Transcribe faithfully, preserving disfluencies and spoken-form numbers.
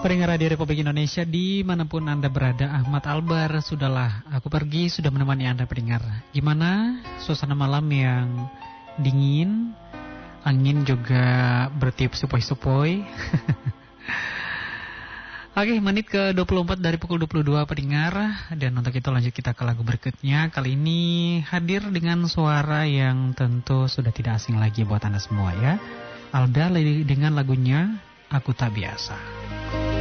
Pendengar Radio Republik Indonesia dimanapun Anda berada, Ahmad Albar, sudahlah aku pergi, sudah menemani Anda pendengar. Gimana suasana malam yang dingin, angin juga bertiup sepoi-sepoi. Oke, menit ke dua puluh empat dari pukul dua puluh dua pendengar. Dan untuk itu lanjut kita ke lagu berikutnya. Kali ini hadir dengan suara yang tentu sudah tidak asing lagi buat Anda semua ya. Alda dengan lagunya Aku Tak Biasa.